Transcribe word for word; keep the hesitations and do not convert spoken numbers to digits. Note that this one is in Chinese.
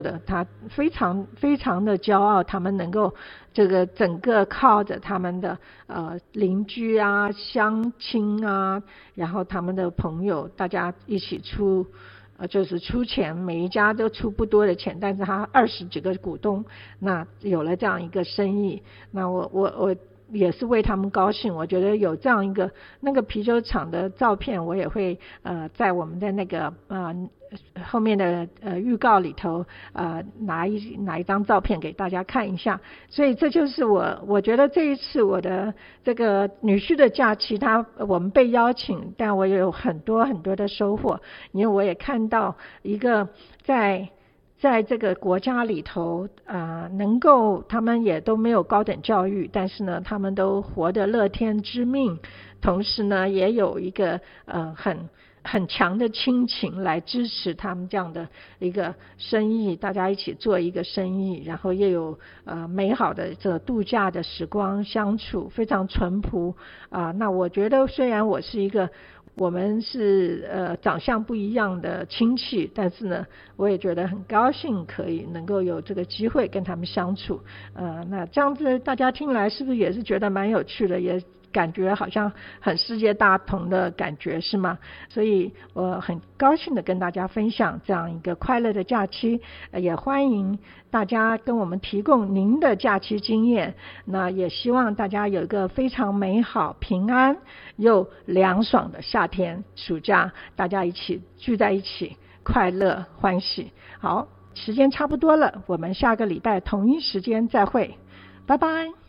的，他非常非常的骄傲，他们能够这个整个靠着他们的呃邻居啊、乡亲啊，然后他们的朋友，大家一起出呃就是出钱，每一家都出不多的钱，但是他二十几个股东，那有了这样一个生意，那我我我也是为他们高兴。我觉得有这样一个那个啤酒厂的照片，我也会呃在我们的那个呃后面的呃预告里头呃拿一拿一张照片给大家看一下。所以这就是我我觉得这一次我的这个女婿的假期，他我们被邀请，但我也有很多很多的收获，因为我也看到一个在在这个国家里头啊、呃，能够他们也都没有高等教育，但是呢他们都活得乐天知命，同时呢也有一个呃很很强的亲情来支持他们这样的一个生意，大家一起做一个生意，然后也有呃美好的这度假的时光相处，非常淳朴啊、呃。那我觉得虽然我是一个我们是呃长相不一样的亲戚，但是呢我也觉得很高兴可以能够有这个机会跟他们相处。呃那这样子大家听来是不是也是觉得蛮有趣的，也感觉好像很世界大同的感觉，是吗？所以我很高兴的跟大家分享这样一个快乐的假期，也欢迎大家跟我们提供您的假期经验。那也希望大家有一个非常美好、平安又凉爽的夏天暑假，大家一起聚在一起，快乐欢喜。好，时间差不多了，我们下个礼拜同一时间再会，拜拜。